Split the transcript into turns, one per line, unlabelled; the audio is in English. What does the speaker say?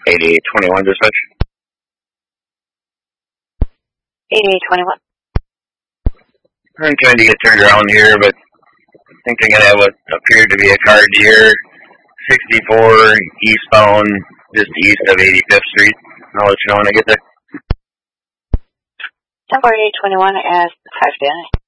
8821 dispatch.
8821.
I'm trying to get turned around here, but I think I'm going to have what appeared to be a car deer, 64 eastbound, just east of 85th Street. I'll let you know when I get there.
104821 as 5 Danny.